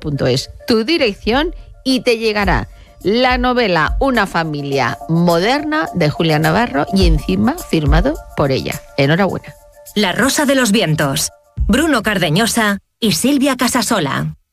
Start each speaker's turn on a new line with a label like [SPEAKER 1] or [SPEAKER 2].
[SPEAKER 1] elcorreo.es tu dirección y te llegará la novela Una familia moderna de Julia Navarro y encima firmado por ella. Enhorabuena.
[SPEAKER 2] La rosa de los vientos. Bruno Cardeñosa y Silvia Casasola.